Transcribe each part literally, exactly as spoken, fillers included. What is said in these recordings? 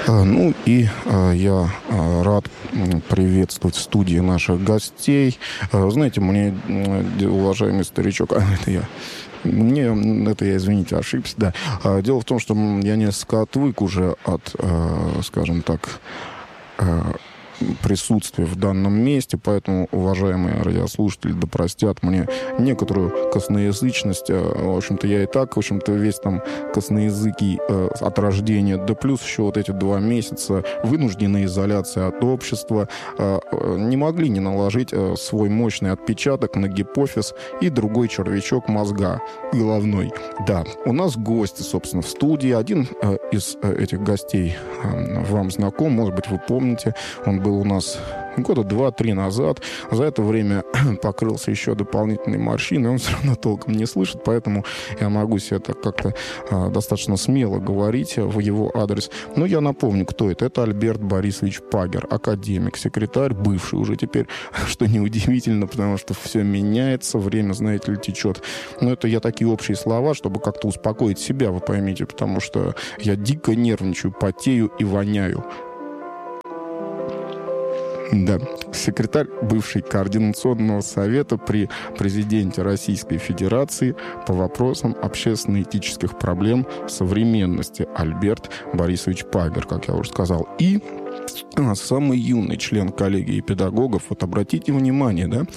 Ну и я рад приветствовать в студии наших гостей. Знаете, мне, уважаемый старичок, а, это я, мне, это я, извините, ошибся, да. Дело в том, что я несколько отвык уже от, скажем так, присутствие в данном месте, поэтому, уважаемые радиослушатели, да простят мне некоторую косноязычность. В общем-то, я и так, в общем-то, весь там косноязыкий э, от рождения, да плюс еще вот эти два месяца вынужденной изоляции от общества э, не могли не наложить э, свой мощный отпечаток на гипофиз и другой червячок мозга головной. Да, у нас гости, собственно, в студии. Один э, из э, этих гостей э, вам знаком, может быть, вы помните, он был у нас года два-три назад. За это время покрылся еще дополнительной морщиной. Он все равно толком не слышит, поэтому я могу себе так как-то а, достаточно смело говорить в его адрес. Но я напомню, кто это. Это Альберт Борисович Пагер, академик, секретарь, бывший уже теперь, что неудивительно, потому что все меняется, время, знаете ли, течет. Но это я такие общие слова, чтобы как-то успокоить себя, вы поймите, потому что я дико нервничаю, потею и воняю. Да, секретарь бывший Координационного совета при президенте Российской Федерации по вопросам общественно-этических проблем современности Альберт Борисович Пагер, как я уже сказал. И самый юный член коллегии педагогов, вот обратите внимание, да,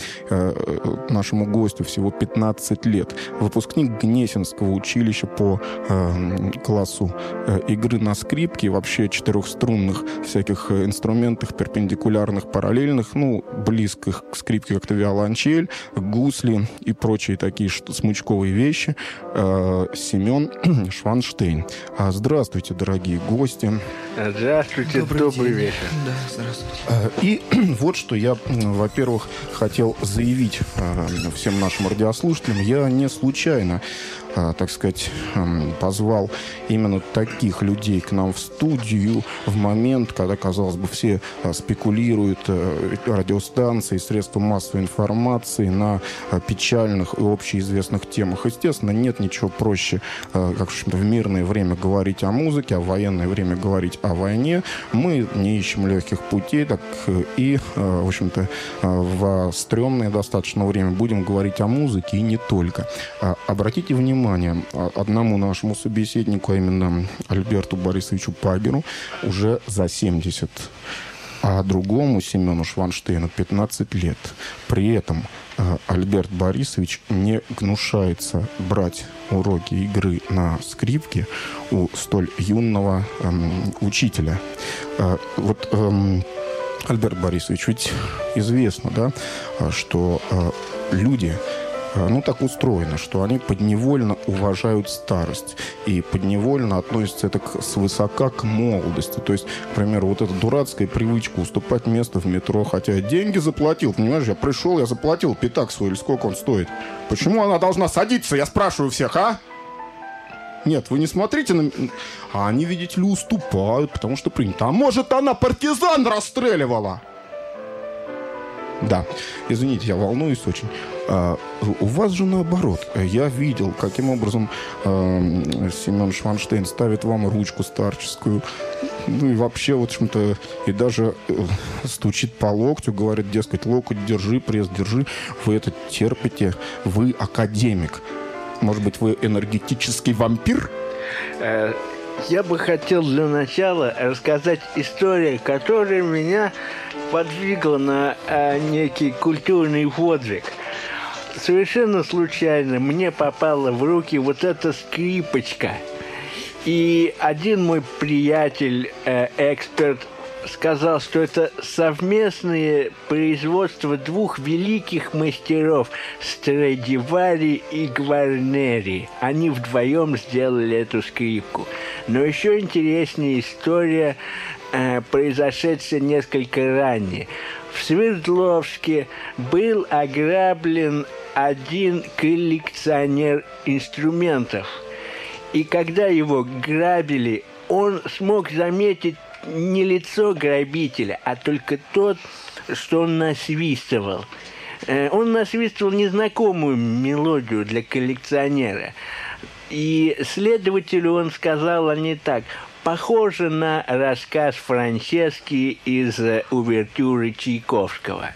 нашему гостю всего пятнадцать лет, выпускник Гнесинского училища по э, классу э, игры на скрипке, вообще четырехструнных всяких инструментах, перпендикулярных, параллельных, ну, близких к скрипке, как-то виолончель, гусли и прочие такие смычковые вещи, э, Семен Шванштейн. Здравствуйте, дорогие гости. Здравствуйте, добрый, добрый вечер. Да, здравствуйте. И вот что я, во-первых, хотел заявить всем нашим радиослушателям. Я не случайно, так сказать, позвал именно таких людей к нам в студию в момент, когда, казалось бы, все спекулируют радиостанции, средства массовой информации на печальных и общеизвестных темах. Естественно, нет ничего проще, как в мирное время говорить о музыке, а в военное время говорить о войне. Мы не ищем легких путей, так и, в общем-то, в стрёмное достаточно время будем говорить о музыке и не только. Обратите внимание, одному нашему собеседнику, а именно Альберту Борисовичу Пагеру, уже за семьдесят, а другому, Семену Шванштейну, пятнадцать лет. При этом Альберт Борисович не гнушается брать уроки игры на скрипке у столь юного эм, учителя. Э, вот, эм, Альберт Борисович, ведь известно, да, что э, люди, ну, так устроено, что они подневольно уважают старость и подневольно относятся это к, свысока к молодости. То есть, к примеру, вот эта дурацкая привычка уступать место в метро, хотя я деньги заплатил, понимаешь, я пришел, я заплатил пятак свой, или сколько он стоит. Почему она должна садиться, я спрашиваю всех, а? Нет, вы не смотрите на... А они, видите ли, уступают, потому что принято. А может, она партизан расстреливала? Да, извините, я волнуюсь очень. А, у вас же наоборот. Я видел, каким образом э, Семен Шванштейн ставит вам ручку старческую. Ну и вообще, в общем-то, и даже э, стучит по локтю, говорит, дескать, локоть держи, пресс держи. Вы это терпите, вы академик. Может быть, вы энергетический вампир? Я бы хотел для начала рассказать историю, которая меня подвигла на а, некий культурный подвиг. Совершенно случайно мне попала в руки вот эта скрипочка. И один мой приятель, э, эксперт, сказал, что это совместное производство двух великих мастеров Страдивари и Гварнери. Они вдвоем сделали эту скрипку. Но еще интереснее история, э, произошедшая несколько ранее. В Свердловске был ограблен один коллекционер инструментов. И когда его грабили, он смог заметить не лицо грабителя, а только тот, что он насвистывал. Он насвистывал незнакомую мелодию для коллекционера. И следователю он сказал, а не так: похоже на рассказ Франчески из увертюры Чайковского.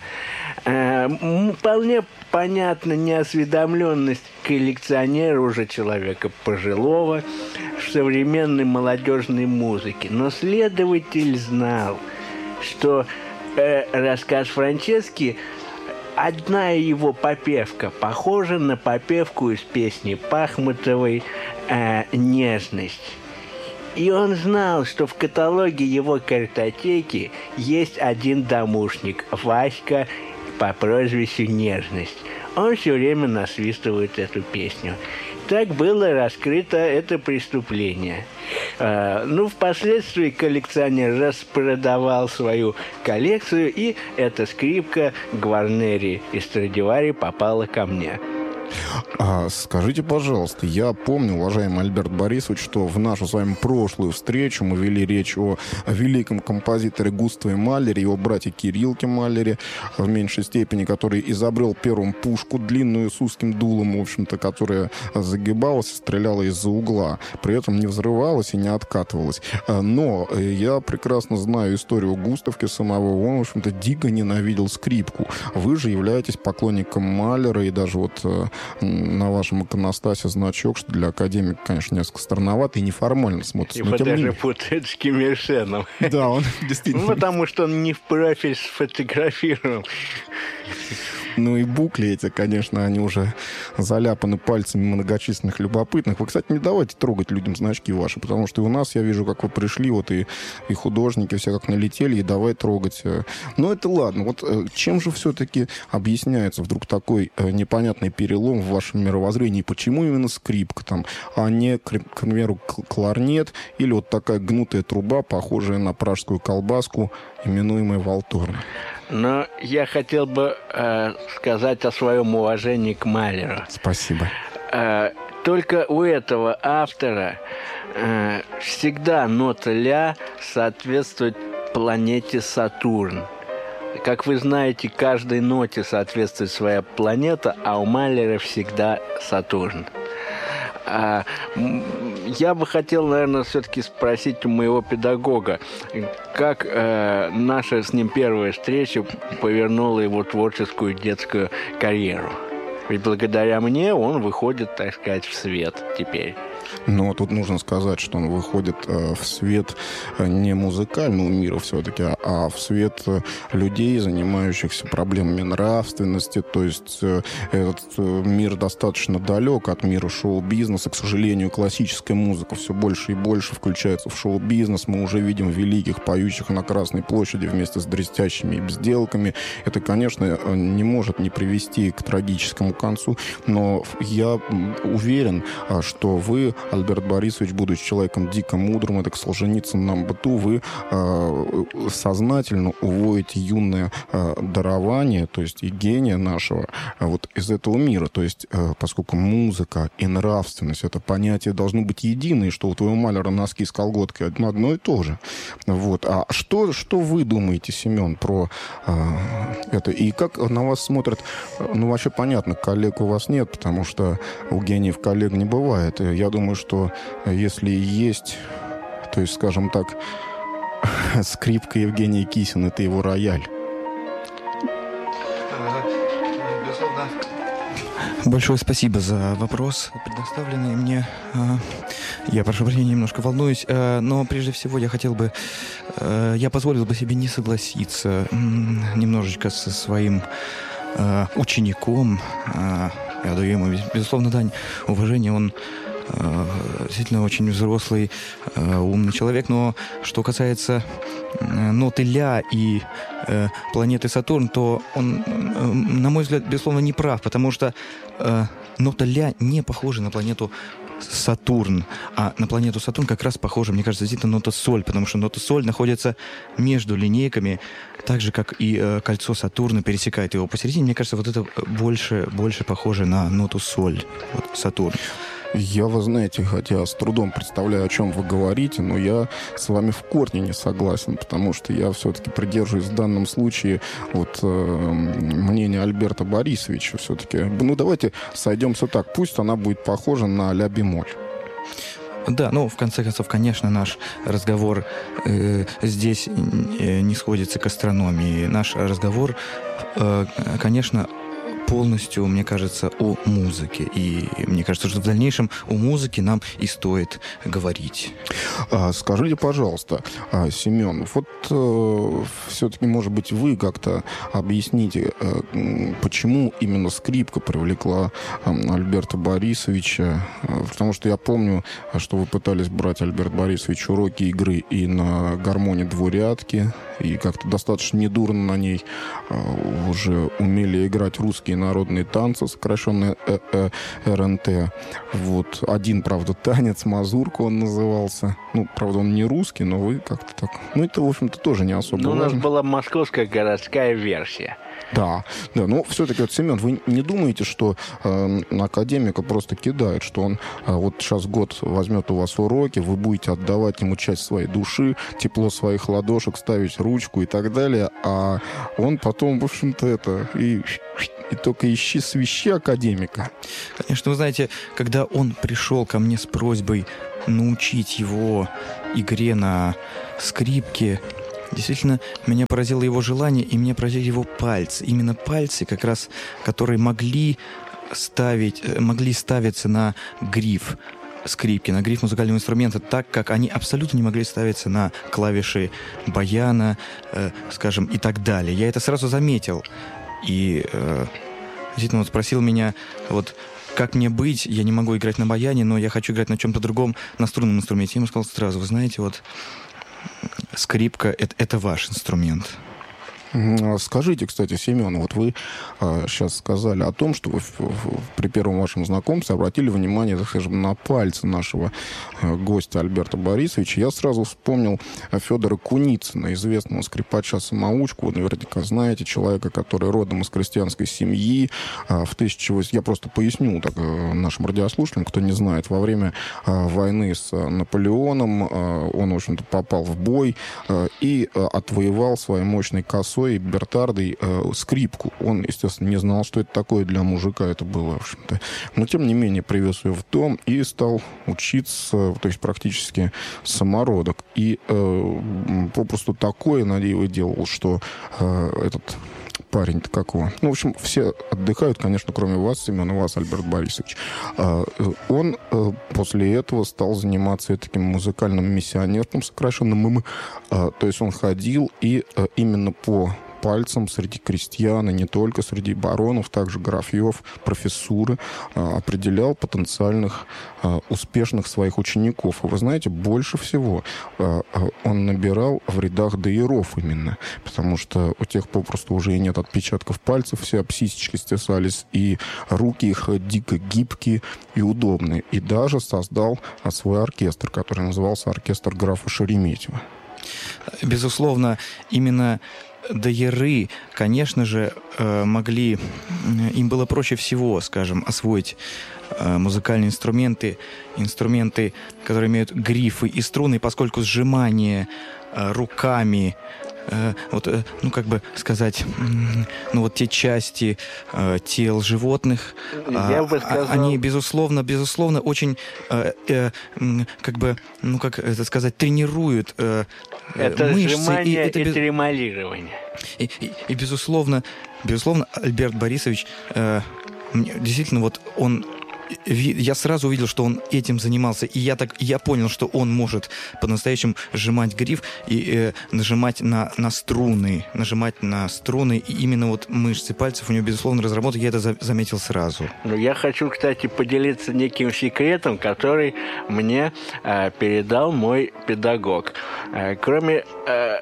Вполне понятна неосведомленность коллекционера, уже человека пожилого, в современной молодежной музыке. Но следователь знал, что э, рассказ Франчески, одна его попевка похожа на попевку из песни Пахмутовой э, «Нежность». И он знал, что в каталоге его картотеки есть один домушник, Васька по прозвищу «Нежность». Он все время насвистывает эту песню. Так было раскрыто это преступление. А, ну, впоследствии коллекционер распродавал свою коллекцию, и эта скрипка Гварнери и Страдивари попала ко мне. А скажите, пожалуйста, я помню, уважаемый Альберт Борисович, что в нашу с вами прошлую встречу мы вели речь о великом композиторе Густаве Малере, его брате Кириллке Малере, в меньшей степени, который изобрел первым пушку, длинную с узким дулом, в общем-то, которая загибалась и стреляла из-за угла, при этом не взрывалась и не откатывалась. Но я прекрасно знаю историю Густавки самого, он, в общем-то, дико ненавидел скрипку. Вы же являетесь поклонником Малера, и даже вот на вашем иконостасе значок, что для академика, конечно, несколько странновато и неформально смотрится. Его даже путают с Ким Ир Сеном. Да, он действительно... Ну, потому что он не в профиль сфотографировал. Ну и букли эти, конечно, они уже заляпаны пальцами многочисленных любопытных. Вы, кстати, не давайте трогать людям значки ваши, потому что и у нас, я вижу, как вы пришли, вот и, и художники все как налетели, и давай трогать. Но это ладно. Вот чем же все-таки объясняется вдруг такой непонятный перелом в вашем мировоззрении? Почему именно скрипка там, а не, к примеру, кларнет или вот такая гнутая труба, похожая на пражскую колбаску, именуемая валторна? Но я хотел бы э, сказать о своем уважении к Малеру. Спасибо. Э, только у этого автора э, всегда нота ля соответствует планете Сатурн. Как вы знаете, каждой ноте соответствует своя планета, а у Малера всегда Сатурн. А, я бы хотел, наверное, все-таки спросить у моего педагога, как э, наша с ним первая встреча повернула его творческую детскую карьеру. Ведь благодаря мне он выходит, так сказать, в свет теперь. Но тут нужно сказать, что он выходит э, в свет не музыкального мира все-таки, а, а в свет людей, занимающихся проблемами нравственности. То есть э, этот э, мир достаточно далек от мира шоу-бизнеса. К сожалению, классическая музыка все больше и больше включается в шоу-бизнес. Мы уже видим великих, поющих на Красной площади вместе с дрестящими безделками. Это, конечно, не может не привести к трагическому концу. Но я уверен, что вы, Альберт Борисович, будучи человеком дико мудрым, это к Солженицыну нам быту, вы э, сознательно уводите юное э, дарование, то есть и гения нашего, э, вот из этого мира. То есть, э, поскольку музыка и нравственность, это понятия должны быть единые, что у твоего Малера носки с колготкой одно и то же. Вот. А что, что вы думаете, Семен, про э, это? И как на вас смотрят? Ну, вообще понятно, коллег у вас нет, потому что у гениев коллег не бывает. Я думаю, что если есть, то есть, скажем так, скрипка Евгения Кисина — это его рояль. Большое спасибо за вопрос, предоставленный мне. Я, прошу прощения, немножко волнуюсь, но прежде всего я хотел бы, я позволил бы себе не согласиться немножечко со своим учеником. Я даю ему, безусловно, дань уважения. Он действительно очень взрослый, умный человек. Но что касается ноты ля и э, планеты Сатурн, то он, э, на мой взгляд, безусловно, не прав, потому что э, нота ля не похожа на планету Сатурн, а на планету Сатурн как раз похожа, мне кажется, действительно нота соль, потому что нота соль находится между линейками, так же, как и э, кольцо Сатурна пересекает его посередине. Мне кажется, вот это больше, больше похоже на ноту соль, вот Сатурн. Я, вы знаете, хотя с трудом представляю, о чем вы говорите, но я с вами в корне не согласен, потому что я все-таки придерживаюсь в данном случае вот, э, мнения Альберта Борисовича все-таки. Ну, давайте сойдемся так. Пусть она будет похожа на ля бемоль. Да, ну, в конце концов, конечно, наш разговор э, здесь э, не сходится к астрономии. Наш разговор, э, конечно, полностью, мне кажется, о музыке. И мне кажется, что в дальнейшем о музыке нам и стоит говорить. А, скажите, пожалуйста, Семен, вот э, все-таки, может быть, вы как-то объясните, э, почему именно скрипка привлекла э, Альберта Борисовича? Потому что я помню, что вы пытались брать, Альберт Борисович, уроки игры и на гармоне двурядки, и как-то достаточно недурно на ней э, уже умели играть русские народные танцы, сокращенные эр эн тэ. Вот. Один, правда, танец, мазурка он назывался. Ну, правда, он не русский, но вы как-то так... Ну, это, в общем-то, тоже не особо Ну, у нас важно. была московская городская версия. Да, да, но все-таки, вот, Семен, вы не думаете, что э, академика просто кидает, что он э, вот сейчас год возьмет у вас уроки, вы будете отдавать ему часть своей души, тепло своих ладошек, ставить ручку и так далее, а он потом, в общем-то, это и, и только ищи свищи академика. Конечно, вы знаете, когда он пришел ко мне с просьбой научить его игре на скрипке, действительно, меня поразило его желание, и меня поразили его пальцы. Именно пальцы, как раз, которые могли ставить, могли ставиться на гриф скрипки, на гриф музыкального инструмента, так как они абсолютно не могли ставиться на клавиши баяна, э, скажем, и так далее. Я это сразу заметил. И э, действительно, он спросил меня, вот, как мне быть, я не могу играть на баяне, но я хочу играть на чем-то другом, на струнном инструменте. Я ему сказал сразу, вы знаете, вот, скрипка это, – это ваш инструмент. Скажите, кстати, Семен, вот вы а, сейчас сказали о том, что вы в, в, при первом вашем знакомстве обратили внимание, так скажем, на пальцы нашего а, гостя Альберта Борисовича. Я сразу вспомнил Федора Куницына, известного скрипача-самоучку. Вы наверняка знаете, человека, который родом из крестьянской семьи. А, в тысяча восемьсот... Я просто поясню так, нашим радиослушателям, кто не знает. Во время а, войны с а, Наполеоном а, он, в общем-то, попал в бой а, и а, отвоевал своей мощной косой и бертардой э, скрипку. Он, естественно, не знал, что это такое для мужика. Это было, в общем-то. Но, тем не менее, привез ее в дом и стал учиться, то есть практически самородок. И э, попросту такое на диво делал, что э, этот парень-то какого? Ну, в общем, все отдыхают, конечно, кроме вас, Семен, и вас, Альберт Борисович. А, он а, после этого стал заниматься таким музыкальным миссионерством, сокращенным ИМ. А, то есть он ходил и а, именно по пальцам среди крестьян, и не только среди баронов, также графьев, профессуры, а, определял потенциальных а, успешных своих учеников. И вы знаете, больше всего а, он набирал в рядах дояров именно, потому что у тех попросту уже и нет отпечатков пальцев, все об сисечки стесались, и руки их дико гибкие и удобные. И даже создал а, свой оркестр, который назывался оркестр графа Шереметьева. Безусловно, именно дояры, конечно же, могли, им было проще всего, скажем, освоить музыкальные инструменты, инструменты, которые имеют грифы и струны, поскольку сжимание руками, вот, ну, как бы сказать, ну, вот те части э, тел животных, Я бы сказал... они, безусловно, безусловно, очень, э, э, как бы, ну, как это сказать, тренируют э, это мышцы. Сжимание и, это, и без... тремолирование. И, и, и, безусловно, безусловно, Альберт Борисович, э, действительно, вот он... Я сразу увидел, что он этим занимался, и я так я понял, что он может по-настоящему сжимать гриф и э, нажимать на, на струны, нажимать на струны, и именно вот мышцы пальцев у него, безусловно, разработаны, я это за, заметил сразу. Ну, я хочу, кстати, поделиться неким секретом, который мне э, передал мой педагог. Э, кроме э,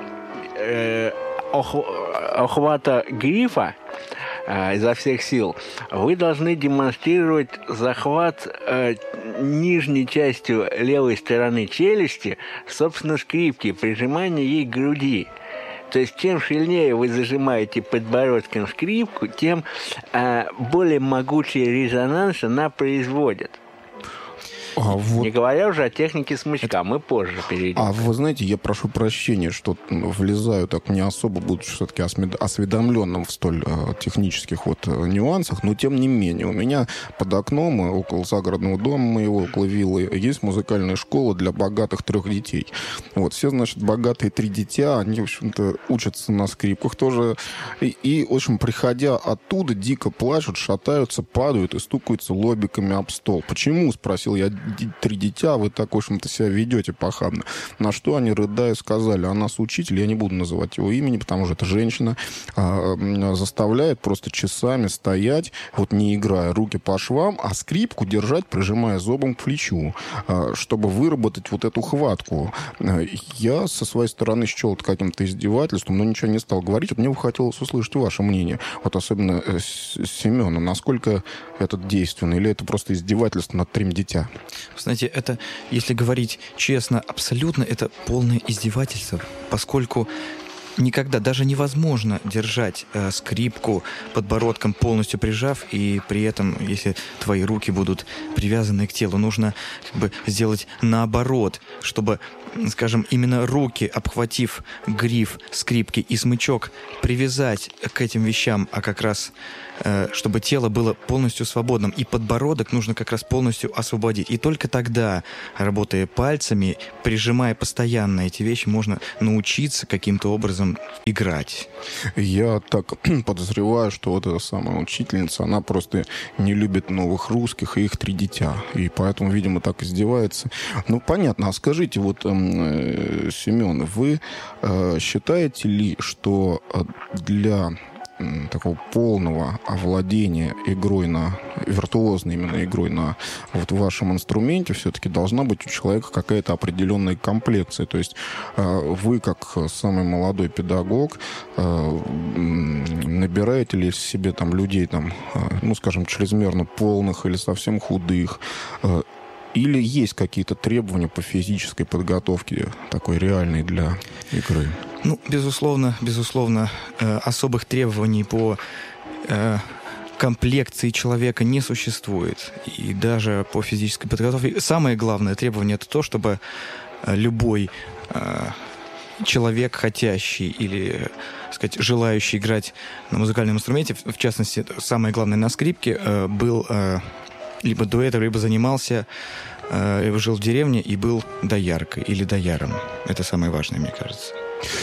э, ох, охвата грифа, изо всех сил, вы должны демонстрировать захват э, нижней частью левой стороны челюсти, собственно, скрипки, прижимание ей к груди. То есть, чем сильнее вы зажимаете подбородком скрипку, тем э, более могучий резонанс она производит. А вот... Не говоря уже о технике смычка, это... мы позже перейдем. А вы знаете, я прошу прощения, что влезаю так не особо, будучи все-таки осведомленным в столь э, технических вот нюансах, но тем не менее, у меня под окном, около загородного дома моего, около виллы, есть музыкальная школа для богатых трех детей. Вот, все, значит, богатые три дитя, они, в общем-то, учатся на скрипках тоже, и, и, в общем, приходя оттуда, дико плачут, шатаются, падают и стукаются лобиками об стол. Почему, спросил я, три дитя, вы так, в общем-то, себя ведете похабно. На что они, рыдая, сказали, а нас учитель, я не буду называть его имени, потому что это женщина, заставляет просто часами стоять, вот не играя, руки по швам, а скрипку держать, прижимая зобом к плечу, чтобы выработать вот эту хватку. Я со своей стороны счел это каким-то издевательством, но ничего не стал говорить. Мне бы хотелось услышать ваше мнение, вот особенно Семена, насколько это действенно, или это просто издевательство над трем дитя? Знаете, это, если говорить честно, абсолютно это полное издевательство, поскольку никогда, даже невозможно держать э, скрипку подбородком полностью прижав, и при этом, если твои руки будут привязаны к телу, нужно как бы сделать наоборот, чтобы, скажем, именно руки, обхватив гриф скрипки и смычок, привязать к этим вещам, а как раз э, чтобы тело было полностью свободным, и подбородок нужно как раз полностью освободить. И только тогда, работая пальцами, прижимая постоянно эти вещи, можно научиться каким-то образом играть. Я так подозреваю, что вот эта самая учительница, она просто не любит новых русских и их три дитя. И поэтому, видимо, так издевается. Ну, понятно. А скажите, вот, э, Семен, вы э, считаете ли, что для такого полного овладения игрой на, виртуозной именно игрой на вот вашем инструменте, все-таки должна быть у человека какая-то определенная комплекция. То есть вы, как самый молодой педагог, набираете ли себе там людей, там, ну, скажем, чрезмерно полных или совсем худых, или есть какие-то требования по физической подготовке такой реальной для игры? Ну, безусловно, безусловно, э, особых требований по э, комплекции человека не существует. И даже по физической подготовке. Самое главное требование — это то, чтобы любой э, человек, хотящий или, так сказать, желающий играть на музыкальном инструменте, в частности, самое главное на скрипке, э, был э, либо до этого, либо занимался, э, жил в деревне и был дояркой или дояром. Это самое важное, мне кажется.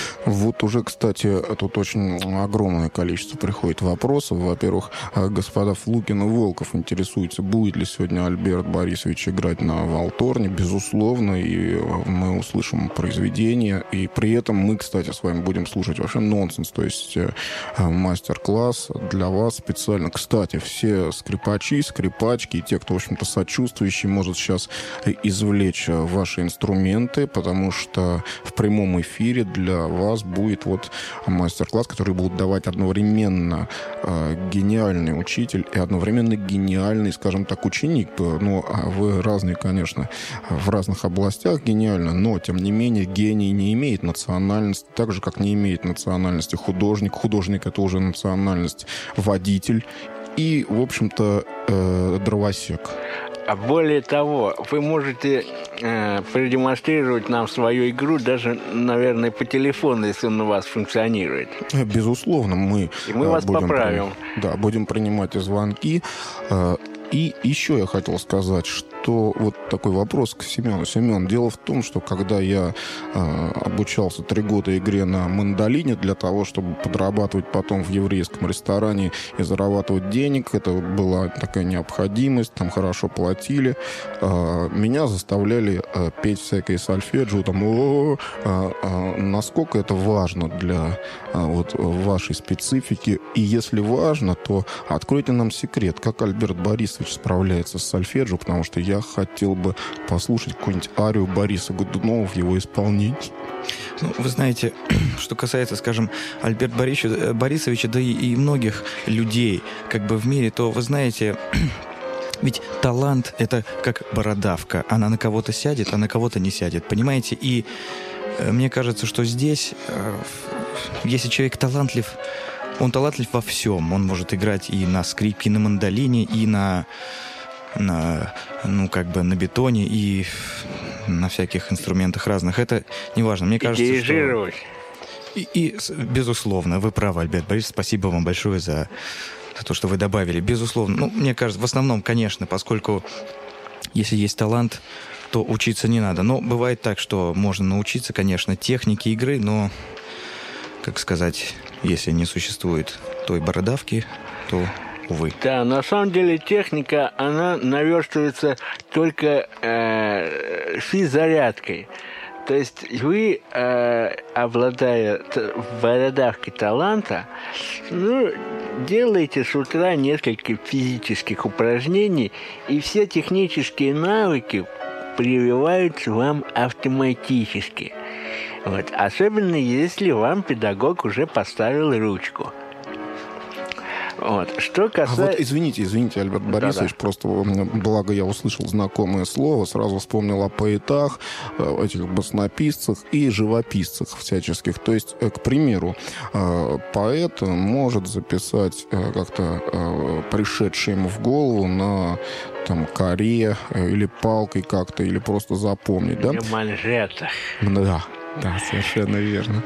Вот уже, кстати, тут очень огромное количество приходит вопросов. Во-первых, господа Флукин и Волков интересуются, будет ли сегодня Альберт Борисович играть на валторне. Безусловно, и мы услышим произведение. И при этом мы, кстати, с вами будем слушать вообще нонсенс, то есть мастер-класс для вас специально. Кстати, все скрипачи, скрипачки и те, кто, в общем-то, сочувствующий, может сейчас извлечь ваши инструменты, потому что в прямом эфире для вас будет вот мастер-класс, который будут давать одновременно э, гениальный учитель и одновременно гениальный, скажем так, ученик. Ну, а вы разные, конечно, в разных областях гениальны, но, тем не менее, гений не имеет национальности, так же, как не имеет национальности художник. Художник — это уже национальность водитель и, в общем-то, э, дровосек. А более того, вы можете э, продемонстрировать нам свою игру даже, наверное, по телефону, если он у вас функционирует. Безусловно, мы, и мы э, вас будем поправим. При... Да, будем принимать и звонки. Э, и еще я хотел сказать, что вот такой вопрос к Семену. Семен, дело в том, что когда я э, обучался три года игре на мандолине для того, чтобы подрабатывать потом в еврейском ресторане и зарабатывать денег, это была такая необходимость, там хорошо платили, э, меня заставляли э, петь всякое сольфеджио, там, о, э, э, насколько это важно для э, вот, вашей специфики, и если важно, то откройте нам секрет, как Альберт Борисович справляется с сольфеджио, потому что я хотел бы послушать какую-нибудь арию Бориса Годунова в его исполнении. Ну, вы знаете, что касается, скажем, Альберта Борисовича, Борисовича, да и, и многих людей как бы в мире, то, вы знаете, ведь талант — это как бородавка. Она на кого-то сядет, а на кого-то не сядет, понимаете? И э, мне кажется, что здесь, э, если человек талантлив, он талантлив во всем. Он может играть и на скрипке, и на мандолине, и на на, ну, как бы на бетоне и на всяких инструментах разных. Это не важно. Мне кажется, и дирижировать. Что... И, и, безусловно, вы правы, Альберт Борисович. Спасибо вам большое за, за то, что вы добавили. Безусловно. Ну, мне кажется, в основном, конечно, поскольку если есть талант, то учиться не надо. Но бывает так, что можно научиться, конечно, технике игры, но, как сказать, если не существует той бородавки, то, увы. Да, на самом деле техника, она наверстывается только э, физзарядкой. То есть вы, э, обладая бородавкой таланта, ну, делаете с утра несколько физических упражнений, и все технические навыки прививаются вам автоматически. Вот. Особенно если вам педагог уже поставил ручку. Вот. Что касается... А вот извините, извините, Альберт Борисович, да-да. Просто благо я услышал знакомое слово, сразу вспомнил о поэтах, этих баснописцах и живописцах всяческих. То есть, к примеру, поэт может записать как-то пришедшее ему в голову на там коре или палкой как-то, или просто запомнить, да? На манжетах. Да, да, совершенно верно.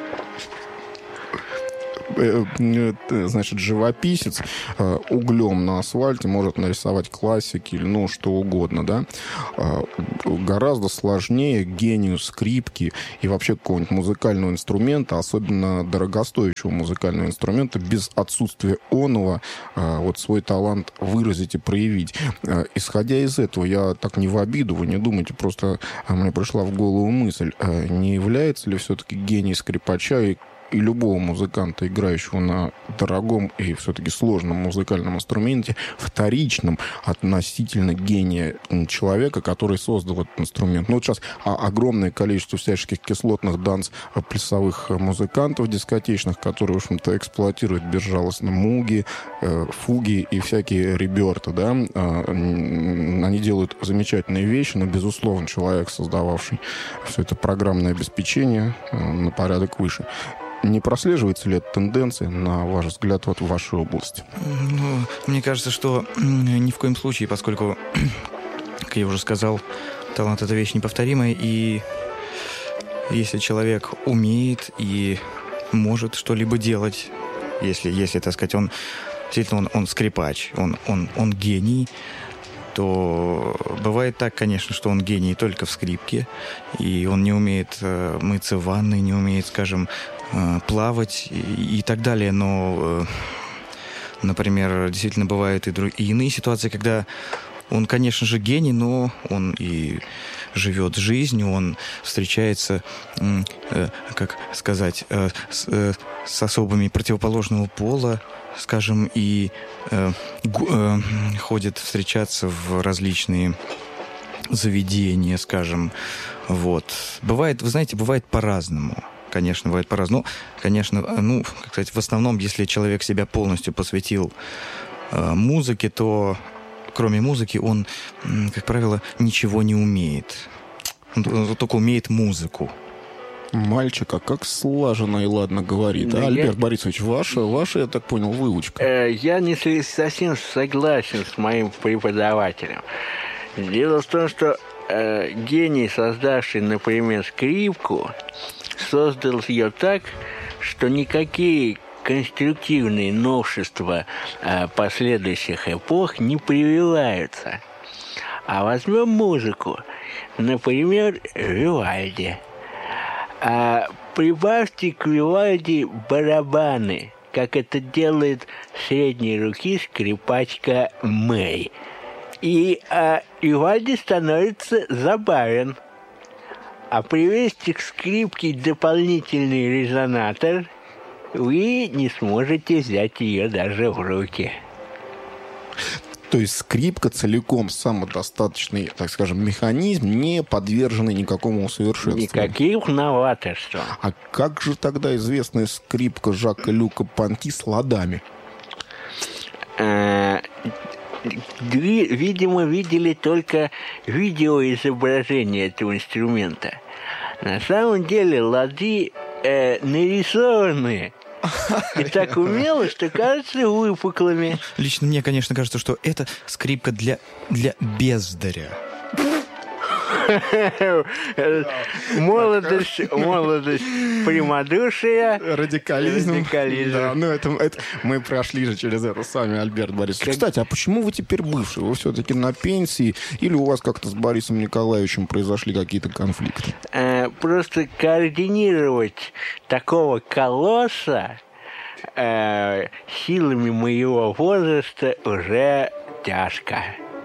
Значит, живописец углем на асфальте может нарисовать классики или ну что угодно, да. Гораздо сложнее гению скрипки и вообще какого-нибудь музыкального инструмента, особенно дорогостоящего музыкального инструмента, без отсутствия оного вот свой талант выразить и проявить. Исходя из этого, я так не в обиду, вы не думайте, просто мне пришла в голову мысль, не является ли все-таки гений скрипача и и любого музыканта, играющего на дорогом и все-таки сложном музыкальном инструменте, вторичным относительно гения человека, который создал этот инструмент. Ну, вот сейчас огромное количество всяческих кислотных данс-плясовых музыкантов дискотечных, которые, в общем-то, эксплуатируют безжалостно муги, фуги и всякие реберты, да. Они делают замечательные вещи, но, безусловно, человек, создававший все это программное обеспечение, на порядок выше. Не прослеживается ли эта тенденция, на ваш взгляд, вот в вашей области? Ну, мне кажется, что ни в коем случае, поскольку, как я уже сказал, талант — это вещь неповторимая, и если человек умеет и может что-либо делать, если, если так сказать, он действительно он, он скрипач, он, он, он гений, то бывает так, конечно, что он гений только в скрипке, и он не умеет э, мыться в ванной, не умеет, скажем, э, плавать и, и так далее. Но, э, например, действительно бывают и, друг... и иные ситуации, когда он, конечно же, гений, но он и живет жизнью, он встречается, э, как сказать, э, с, э, с особыми противоположного пола, скажем, и э, э, ходит встречаться в различные заведения, скажем, вот. Бывает, вы знаете, бывает по-разному. Конечно, бывает по-разному. Ну, конечно, ну, как сказать, в основном, если человек себя полностью посвятил э, музыке, то кроме музыки он, как правило, ничего не умеет. Он только умеет музыку. Мальчик, а как слаженно и ладно говорит. Да, а, Альберт я... Борисович, ваша, ваша, я так понял, выучка. Э, я не совсем согласен с моим преподавателем. Дело в том, что э, гений, создавший, например, скрипку, создал ее так, что никакие конструктивные новшества э, последующих эпох не прививаются. А возьмем музыку, например, Вивальди. А прибавьте к Вивальди барабаны, как это делает средней руки скрипачка Мэй. И а, Вивальди становится забавен. А привести к скрипке дополнительный резонатор, вы не сможете взять ее даже в руки. То есть скрипка целиком самодостаточный, так скажем, механизм, не подверженный никакому усовершенствованию. Никаких новаторств. А как же тогда известная скрипка Жака Люка Понти с ладами? Вы, видимо, видели только видеоизображение этого инструмента. На самом деле лады э, нарисованы И так умело, что кажется выпуклыми. Лично мне, конечно, кажется, что это скрипка для, для бездаря. Молодость, молодость, прямодушие, Радикализм. радикализм. Да, ну это, это мы прошли же через это сами, Альберт Борисович. Как... Кстати, а почему вы теперь бывший? Вы все-таки на пенсии? Или у вас как-то с Борисом Николаевичем произошли какие-то конфликты? Э, просто координировать такого колосса э, силами моего возраста уже тяжко.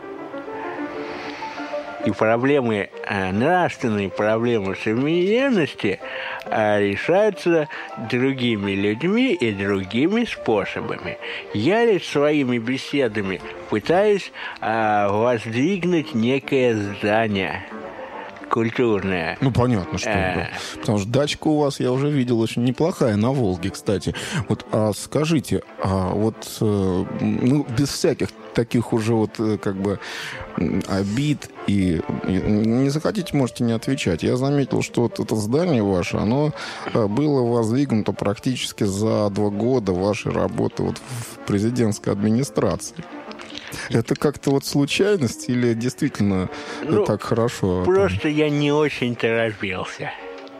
И проблемы, нравственные проблемы современности решаются другими людьми и другими способами. Я лишь своими беседами пытаюсь воздвигнуть некое здание культурное. Ну, понятно, что. Э... Да. Потому что дачка у вас, я уже видел, очень неплохая на Волге, кстати. Вот, а скажите, а вот, ну, без всяких таких уже вот, как бы, обид и, и не захотите, можете не отвечать. Я заметил, что вот это здание ваше, оно было воздвигнуто практически за два года вашей работы вот в президентской администрации. Это как-то вот случайность или действительно ну, так хорошо? Просто там... я не очень торопился.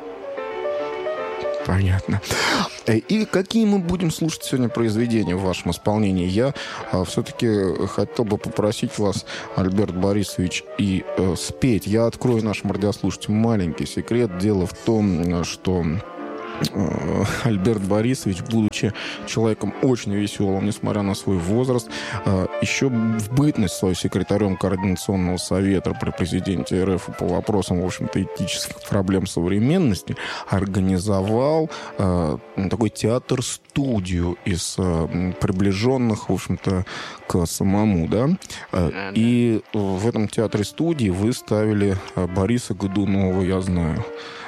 Понятно. И какие мы будем слушать сегодня произведения в вашем исполнении? Я а, все-таки хотел бы попросить вас, Альберт Борисович, и э, спеть. Я открою нашим радиослушателям маленький секрет. Дело в том, что Альберт Борисович, будучи человеком очень веселым, несмотря на свой возраст, еще в бытность свою секретарем Координационного совета при президенте РФ по вопросам, в общем-то, этических проблем современности, организовал такой театр-студию из приближенных, в общем-то, к самому, да? И в этом театре-студии вы ставили Бориса Годунова, я знаю.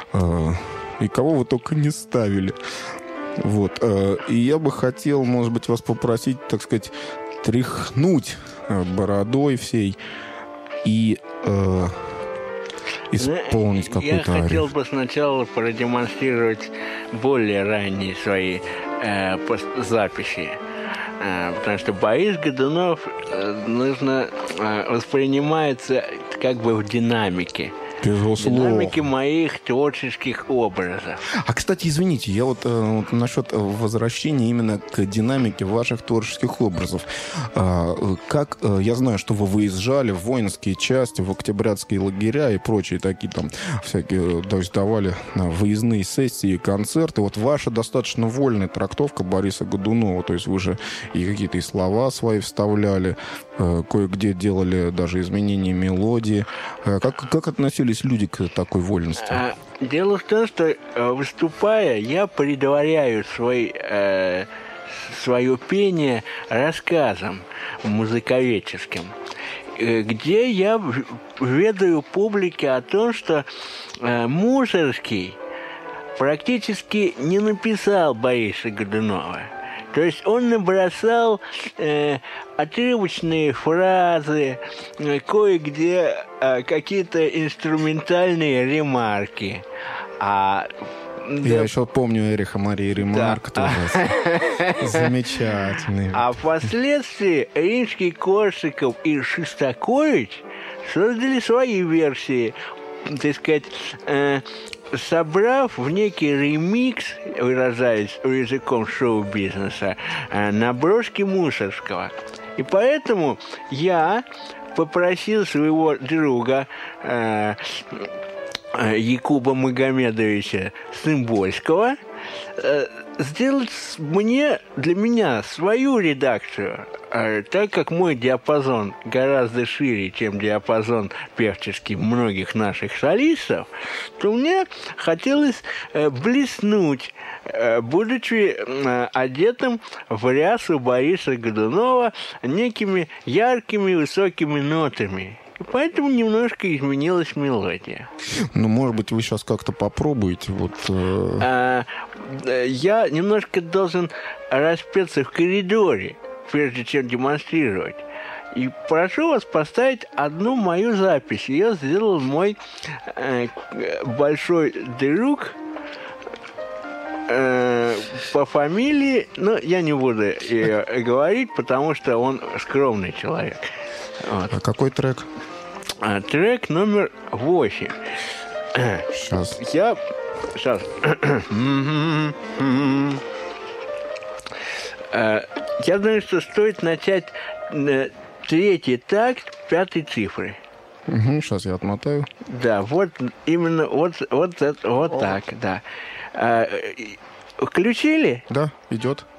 И кого вы только не ставили. Вот. И я бы хотел, может быть, вас попросить, так сказать, тряхнуть бородой всей и э, исполнить какую-то арию. Я хотел бы сначала продемонстрировать более ранние свои э, записи. Э, потому что Борис Годунов э, нужно э, воспринимается как бы в динамике. Безусловно. Динамики моих творческих образов. А, кстати, извините, я вот, вот насчет возвращения именно к динамике ваших творческих образов. Как, я знаю, что вы выезжали в воинские части, в октябрятские лагеря и прочие такие там всякие, то есть давали выездные сессии, концерты. Вот ваша достаточно вольная трактовка Бориса Годунова, то есть вы же и какие-то и слова свои вставляли, кое-где делали даже изменения мелодии. Как, как относились люди к такой вольности? Дело в том, что, выступая, я предваряю свой, э, свое пение рассказом музыковедческим, где я ведаю публике о том, что э, Мусоргский практически не написал Бориса Годунова. То есть он набросал э, отрывочные фразы, э, кое-где э, какие-то инструментальные ремарки. А, Я да, еще помню Эриха Марии Ремарк, да. тоже замечательный. А впоследствии Римский-Корсаков и Шостакович создали свои версии, так сказать, э, собрав в некий ремикс, выражаясь языком шоу-бизнеса, наброски Мусоргского. И поэтому я попросил своего друга э, Якуба Магомедовича Сымбольского э, сделать мне, для меня свою редакцию. Так как мой диапазон гораздо шире, чем диапазон певческий многих наших солистов, то мне хотелось блеснуть, будучи одетым в рясу Бориса Годунова некими яркими высокими нотами. И поэтому немножко изменилась мелодия. Ну, может быть, вы сейчас как-то попробуете. Вот, э... а, я немножко должен распеться в коридоре, прежде чем демонстрировать. И прошу вас поставить одну мою запись. Ее сделал мой э, большой друг э, по фамилии, ну, я не буду ее говорить, потому что он скромный человек. Вот. А какой трек? А, трек номер восемь. Сейчас. Я... Сейчас. Я думаю, что стоит начать третий такт пятой цифры. Угу, сейчас я отмотаю. Да, вот именно вот, вот, это, вот так, да. А, включили? Да, идет.